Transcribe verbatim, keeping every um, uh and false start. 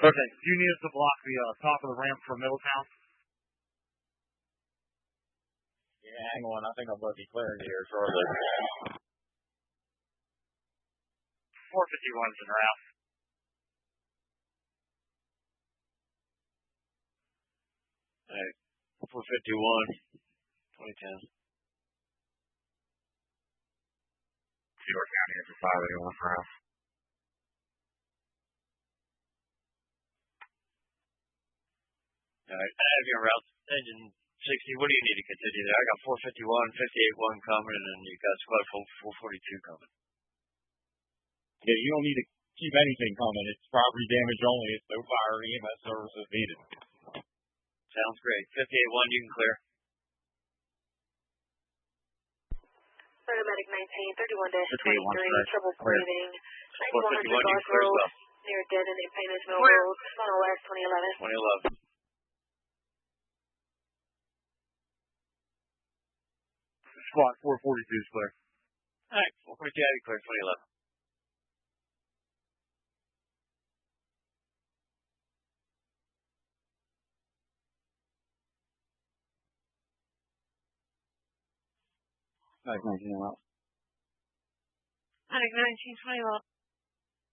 Okay. Do you need us to block the uh, top of the ramp from Middletown? Yeah, hang on. I think I'm going to be clearing here shortly. four fifty-one's in route. All right. four fifty-one, twenty ten. York County is a five eighty-one for us. All right. I have your route engine sixty. What do you need to continue there? I got four fifty-one, fifty-eight one coming, and you got squad four forty-two coming. Yeah, you don't need to keep anything coming. It's property damage only. It's no fire or E M S services needed. Sounds great. fifty-eight one, you can clear. Paramedic nineteen, thirty-one dash twenty-three, trouble breathing. four fifty-one, you can clear as well. Near dead and in Painter's Mill Road, final last twenty eleven. twenty eleven. Squad four forty-two is clear. All right, four forty-two, you clear, twenty eleven. Nineteen, nineteen, twenty-one.